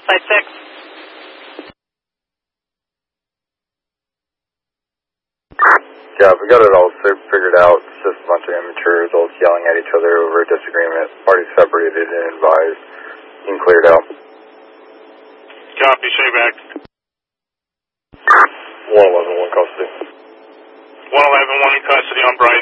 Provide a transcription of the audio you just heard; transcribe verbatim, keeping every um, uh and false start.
Site six. Yeah, we got it all figured out. It's just a bunch of immature adults yelling at each other over a disagreement. Party separated and advised. You can clear it out. Copy, stay back. one eleven, one custody. one eleven, one in custody on Bryce.